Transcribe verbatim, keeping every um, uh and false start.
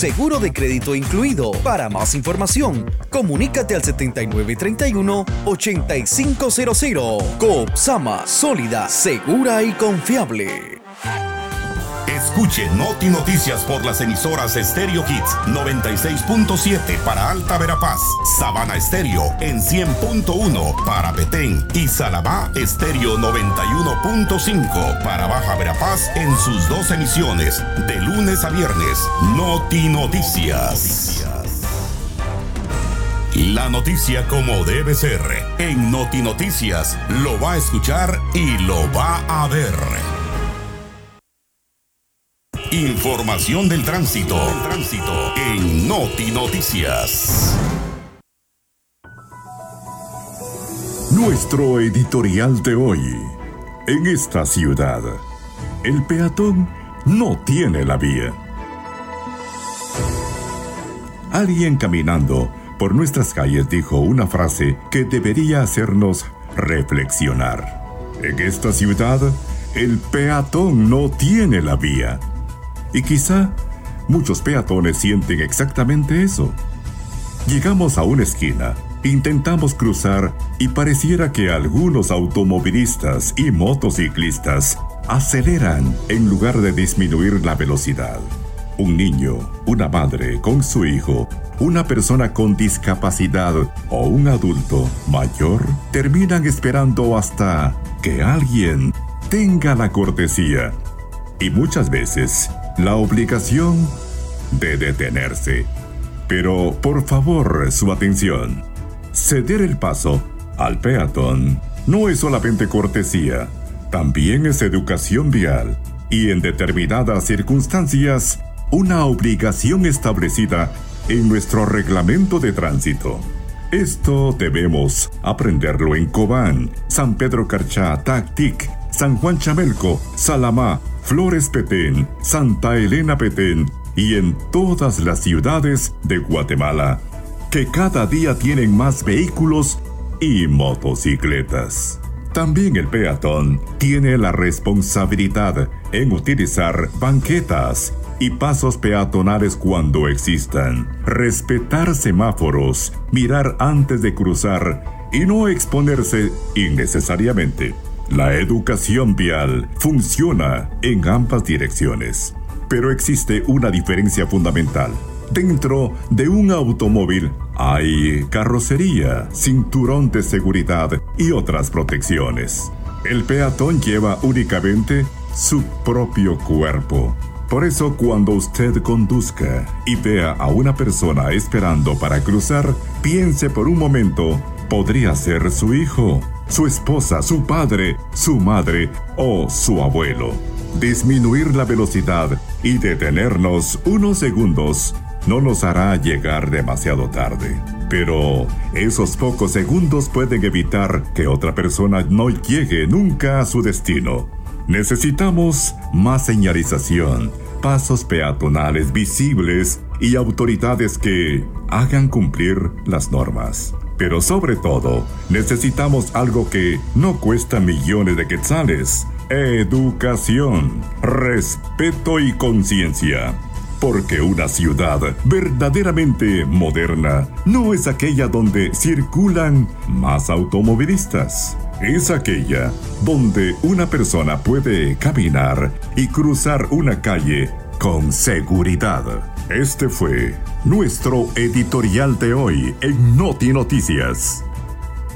seguro de crédito incluido. Para más información, comunícate al setenta y nueve treinta y uno, ochenta y cinco cero cero. Coop Sama, sólida, segura y confiable. Escuche Noti Noticias por las emisoras Stereo Hits noventa y seis punto siete para Alta Verapaz, Sabana Estéreo en cien punto uno para Petén y Salabá Estéreo noventa y uno punto cinco para Baja Verapaz en sus dos emisiones de lunes a viernes. Noti Noticias. La noticia como debe ser. En Noti Noticias lo va a escuchar y lo va a ver. Información del tránsito, del tránsito en Noti Noticias. Nuestro editorial de hoy. En esta ciudad, el peatón no tiene la vía. Alguien caminando por nuestras calles dijo una frase que debería hacernos reflexionar. En esta ciudad, el peatón no tiene la vía. Y quizá muchos peatones sienten exactamente eso. Llegamos a una esquina, intentamos cruzar y pareciera que algunos automovilistas y motociclistas aceleran en lugar de disminuir la velocidad. Un niño, una madre con su hijo, una persona con discapacidad o un adulto mayor terminan esperando hasta que alguien tenga la cortesía y muchas veces la obligación de detenerse. Pero por favor, su atención. Ceder el paso al peatón no es solamente cortesía, también es educación vial y en determinadas circunstancias una obligación establecida en nuestro reglamento de tránsito. Esto debemos aprenderlo en Cobán, San Pedro Carchá, Tactic, San Juan Chamelco, Salamá, Flores Petén, Santa Elena Petén y en todas las ciudades de Guatemala, que cada día tienen más vehículos y motocicletas. También el peatón tiene la responsabilidad en utilizar banquetas y pasos peatonales cuando existan, respetar semáforos, mirar antes de cruzar y no exponerse innecesariamente. La educación vial funciona en ambas direcciones, pero existe una diferencia fundamental. Dentro de un automóvil hay carrocería, cinturón de seguridad y otras protecciones. El peatón lleva únicamente su propio cuerpo. Por eso, cuando usted conduzca y vea a una persona esperando para cruzar, piense por un momento, podría ser su hijo, su esposa, su padre, su madre o su abuelo. Disminuir la velocidad y detenernos unos segundos no nos hará llegar demasiado tarde. Pero esos pocos segundos pueden evitar que otra persona no llegue nunca a su destino. Necesitamos más señalización, pasos peatonales visibles y autoridades que hagan cumplir las normas. Pero sobre todo, necesitamos algo que no cuesta millones de quetzales: educación, respeto y conciencia. Porque una ciudad verdaderamente moderna no es aquella donde circulan más automovilistas. Es aquella donde una persona puede caminar y cruzar una calle con seguridad. Este fue nuestro editorial de hoy en Noti Noticias.